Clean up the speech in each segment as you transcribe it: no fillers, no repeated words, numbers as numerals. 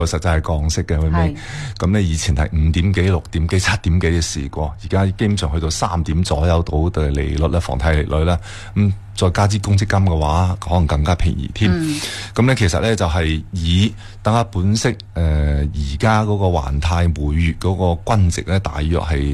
實際係降息嘅，咁咧以前係5點幾、6點幾、7點幾嘅試過，而家基本上去到3點左右到嘅利率啦，房貸利率啦，再加支公積金嘅話，可能更加便宜添。咁咧其實咧就係以等下本息而家嗰個還貸每月嗰個均值咧，大約係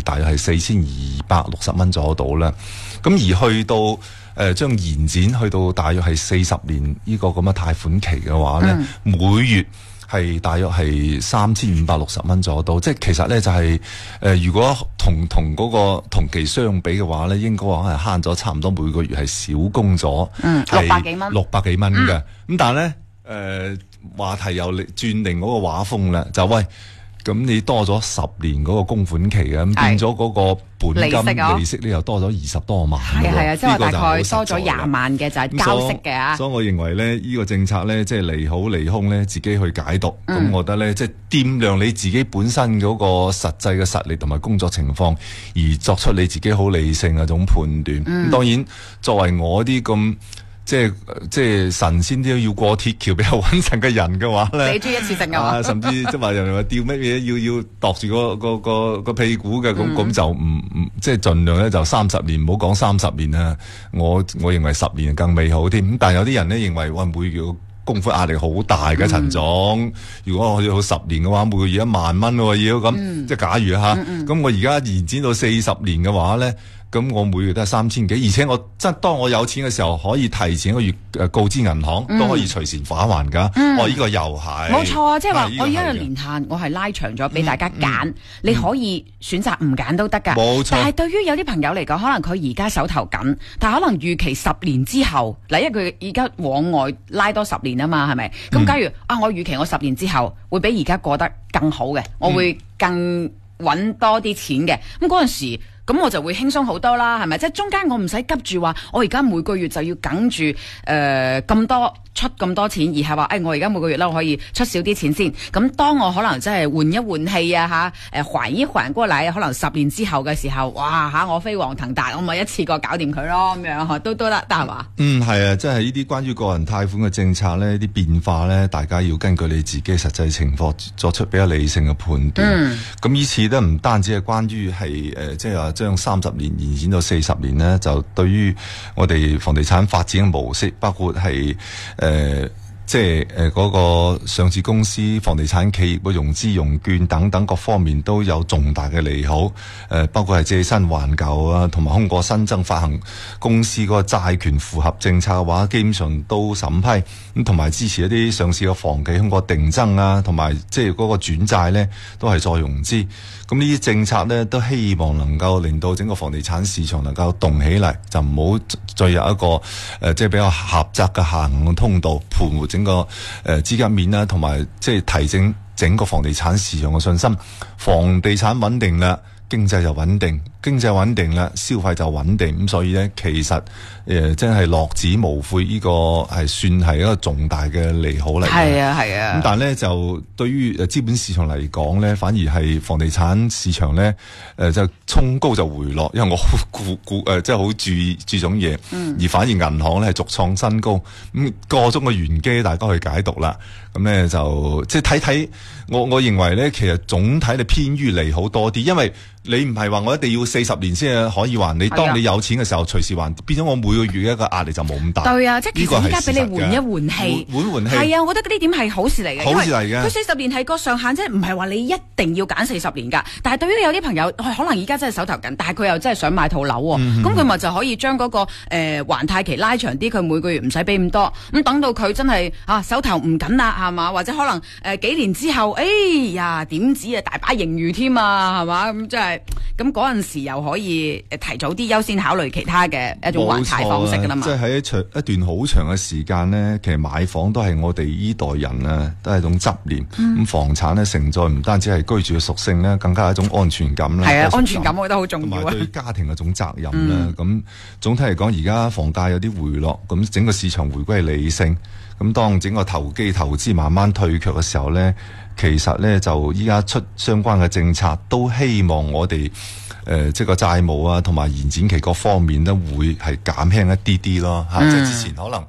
4260蚊左右到啦。咁而去到將延展去到大約係40年呢個咁嘅貸款期嘅話咧，每月係大約係3560蚊左右到，即係其實咧就係如果同嗰個同期相比嘅話咧，應該話係慳咗差唔多每個月係少供咗 600幾蚊 ，600幾蚊嘅。咁但係咧話題又轉另嗰個畫風啦，就喂。咁你多咗10年嗰個供款期嘅，咁變咗嗰個本金利息咧又多咗20多萬。 係啊，即係大概多咗20萬嘅就係交息嘅啊。 所以我認為咧，呢個政策咧，即係利好利空咧，自己去解讀。咁我覺得咧，即係掂量你自己本身嗰個實際嘅實力同埋工作情況，而作出你自己好理性嘅一種判斷。咁當然，作為我啲咁。即係神仙都要過鐵橋比較穩陣嘅人嘅話咧， 你中意一次性嘅話， 甚至即係話人哋話吊乜嘢要度住個屁股嘅，咁就唔即係盡量咧就30年，唔好講30年啦。我認為10年更美好添。咁但係有啲人咧認為每月供款壓力好大嘅陳總，如果我要好10年嘅話，每個月1萬蚊喎要咁，即係假如咁我而家延展到40年嘅話咧。咁我每月都係3000幾，而且我當我有錢嘅時候，可以提前1個月告知銀行，都可以隨時返還㗎。呢個又係冇錯啊！即係話我而家嘅年限，我係拉長咗俾大家揀，你可以選擇唔揀都得㗎。 冇錯。 但係對於有啲朋友嚟講，可能佢而家手頭緊，但係可能預期10年之後，嗱，因為佢而家往外拉多10年啊嘛，係咪？咁假如我預期我10年之後會比而家過得更好嘅，我會更揾多啲錢嘅，咁嗰陣時。咁我就會輕鬆好多啦，係咪？即係中間我唔使急住話，我而家每個月就要梗住出咁多錢，而係話我而家每個月咧我可以出少啲錢先。咁當我可能真係換一換氣啊還一還過嚟，可能10年之後嘅時候，哇我飛黃騰達，我咪一次過搞掂佢咯，咁樣都得係嘛？ 係啊，即係呢啲關於個人貸款嘅政策咧，啲變化咧，大家要根據你自己實際情況作出比較理性嘅判斷。咁呢次咧唔單止係關於係即係話將30年延展到40年咧，就對於我哋房地產發展嘅模式，包括係即係嗰個上市公司、房地產企業嘅融資融券等等各方面都有重大嘅利好。包括係借新還舊啊，同埋通過新增發行公司嗰個債權符合政策嘅話，基本上都審批。咁同埋支持一啲上市嘅房企通過定增啊，同埋即係嗰個轉債咧都係再融資。咁呢啲政策咧都希望能夠令到整個房地產市場能夠動起嚟，就唔好再有一個即係比較狹窄嘅下行嘅通道，盤活整個資金面啦，同埋即係提升整個房地產市場嘅信心。房地產穩定啦，經濟就穩定，經濟穩定啦，消費就穩定。咁所以咧，其實真係樂此無悔，呢個係算係一個重大嘅利好嚟嘅。 係啊，係啊。咁但係咧，就對於資本市場嚟講咧，反而係房地產市場咧，就衝高就回落，因為我好即係好注重嘢，而反而銀行咧係續創新高。咁個中嘅玄機，大家去解讀啦。咁咧就即係睇，我認為咧，其實總體你偏於利好多啲，因為你唔係話我一定要40年先可以還，你當你有錢嘅時候隨時還，變咗我每個月一個壓力就冇咁大。 對啊，即係其實依家俾你換一換氣， 換氣係啊，我覺得呢點係好事嚟嘅。 好事嚟嘅。 佢40年係個上限，即係唔係話你一定要揀40年㗎。但係對於有啲朋友，可能而家真係手頭緊，但係佢又真係想買套樓喎，咁佢咪就可以將嗰個還貸期拉長啲，佢每個月唔使俾咁多，咁等到佢真係手頭唔緊啦，係嘛？或者可能幾年之後，哎呀點止啊大把盈餘添啊，係嘛？咁即係咁嗰陣時又可以提早啲優先考慮其他嘅一種還貸方式㗎啦嘛。 即係喺一段好長嘅時間呢，其實買房都係我哋呢代人啊，都係一種執念。咁房產呢，承載唔單止係居住嘅屬性呢，更加係一種安全感啦。 係啊，安全感我覺得好重要啊。 同埋對家庭嘅一種責任啦。咁總體嚟講，而家房價有啲回落，咁整個市場回歸係理性。咁當整個投機投資慢慢退卻嘅時候呢，其實呢，就依家出相關嘅政策，都希望我哋即係個債務啊，同埋延展期各方面呢，會係減輕一啲啲咯嚇。即係之前可能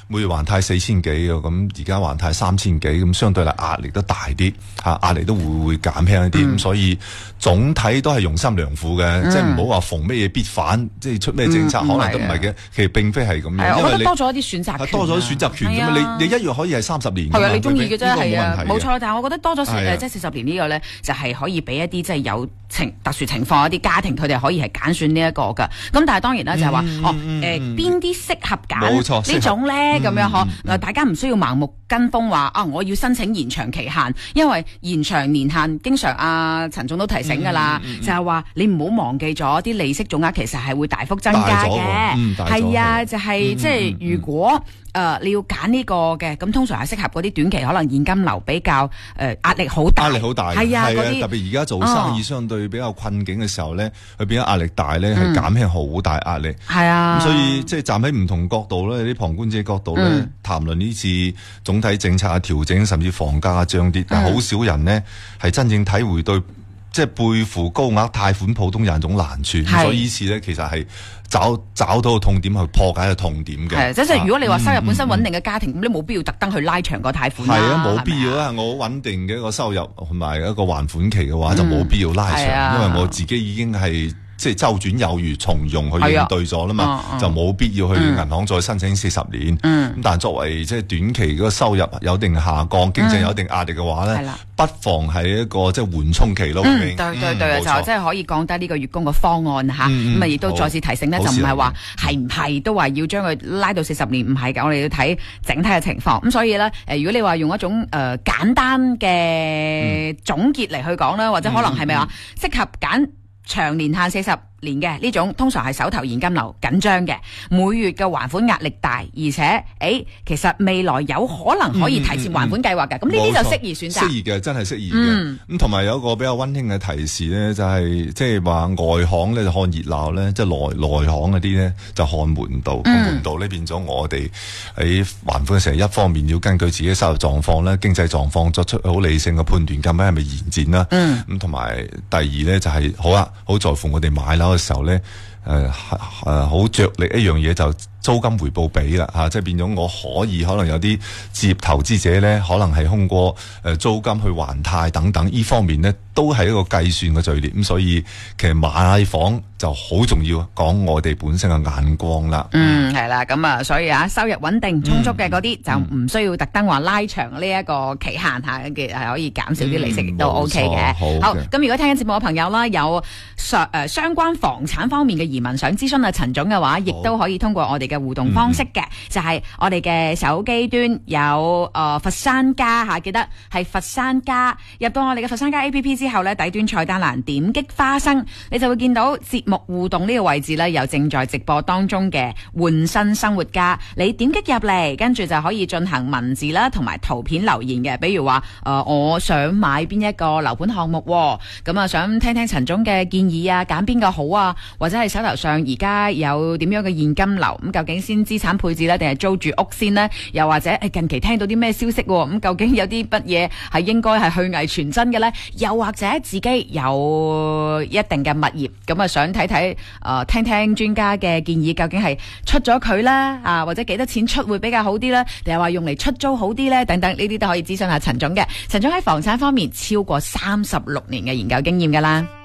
每月還貸4000幾嘅，咁而家還貸3000幾，咁相對嚟壓力都大啲嚇，壓力都會減輕一啲，咁所以總體都係用心良苦嘅，即係唔好話逢咩嘢必反，即係出咩政策可能都唔係嘅，其實並非係咁樣，因為你多咗一啲選擇權， 多咗選擇權咁嘛，你一樣可以係30年， 係啊，你中意嘅啫，係啊，冇錯。但係我覺得多咗即係40年呢個咧，就係可以俾一啲即係有特殊情況一啲家庭，佢哋可以係揀選呢一個㗎。咁但係當然啦，就係話邊啲適合揀呢種咧咁樣嗬？大家唔需要盲目跟風話我要申請延長期限，因為延長年限，經常陳總都提醒㗎啦，就係話你唔好忘記咗啲利息總額其實係會大幅增加嘅，係啊，就係即係如果你要揀呢個嘅，咁通常係適合嗰啲短期可能現金流比較壓力好大，係啊，特別而家做生意相對比較困境嘅時候咧，佢變咗壓力大咧，係減輕好大壓力，係啊，咁所以即係站喺唔同角度咧，啲旁觀者角度咧，談論呢次總體政策嘅調整，甚至房價嘅漲跌，但係好少人呢係真正體會到即係背負高額貸款普通人一種難處，所以呢次咧其實係找到個痛點去破解個痛點嘅。係，即係如果你話收入本身穩定嘅家庭，咁你冇必要特登去拉長個貸款啦。係啊，冇必要啊！我穩定嘅一個收入同埋一個還款期嘅話，就冇必要拉長，因為我自己已經係即係周轉有餘從容去應對咗啦嘛，就冇必要去銀行再申請40年。咁但係作為即係短期嗰個收入有定下降，經濟有一定壓力嘅話咧，不妨係一個即係緩衝期咯。對，就即係可以降低呢個月供嘅方案嚇。咁亦都再次提醒咧，就唔係話係唔係都話要將佢拉到40年，唔係㗎，我哋要睇整體嘅情況。咁所以咧，如果你話用一種簡單嘅總結嚟去講啦，或者可能係咪話適合揀長年限40年嘅呢種，通常係手頭現金流緊張嘅，每月嘅還款壓力大，而且其實未來有可能可以提前還款計劃嘅，咁呢啲就適宜選擇。適宜嘅，真係適宜嘅。咁同埋有一個比較溫馨嘅提示咧，就係即係話外行咧就看熱鬧咧，即係內行嗰啲咧就看門道。門道呢變咗我哋喺還款嘅時候，一方面要根據自己收入狀況咧、經濟狀況作出好理性嘅判斷，究竟係咪延展啦？咁同埋第二咧就係好在乎我哋買樓嘅時候咧，好着力一樣嘢就租金回報比啦嚇，即係變咗我可能有啲置業投資者咧，可能係通過租金去還貸等等，呢方面咧都係一個計算嘅序列。咁所以其實買房就好重要，講我哋本身嘅眼光啦。係啦，咁所以收入穩定充足嘅嗰啲就唔需要特登話拉長呢一個期限嚇嘅，係可以減少啲利息亦都 OK 嘅。好，咁如果聽緊節目嘅朋友啦，有相關房產方面嘅疑問想諮詢陳總嘅話，亦都可以通過我哋嘅互動方式嘅，就係我哋嘅手機端有佛山家嚇，記得係佛山家，入到我哋嘅佛山家 APP 之後咧，底端菜單欄點擊花生，你就會見到節目互動呢個位置咧，有正在直播當中嘅換新生活家，你點擊入嚟，跟住就可以進行文字啦同埋圖片留言嘅，比如話我想買邊一個樓盤項目，咁想聽聽陳總嘅建議啊，揀邊個好啊，或者係手頭上而家有點樣嘅現金流，咁究竟先資產配置呢，定係租住屋先呢？又或者近期聽到啲咩消息，咁究竟有啲乜嘢係應該係虛偽傳真嘅呢？又或者自己有一定嘅物業，咁想睇聽聽專家嘅建議，究竟係出咗佢啦，或者幾多錢出會比較好啲呢？定係話用嚟出租好啲呢？等等呢啲都可以諮詢下陳總嘅。陳總喺房產方面超過36年嘅研究經驗㗎啦。